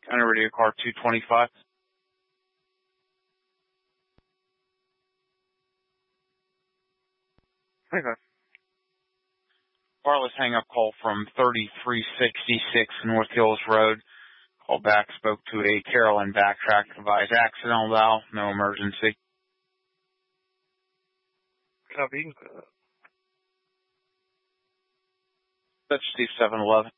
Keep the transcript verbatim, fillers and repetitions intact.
Center radio car two twenty-five. Okay. Wireless hang-up call from thirty-three sixty-six North Hills Road. Call back, spoke to a Carolyn backtrack, advised accidental valve, no emergency. Copy. That's Steve seven eleven.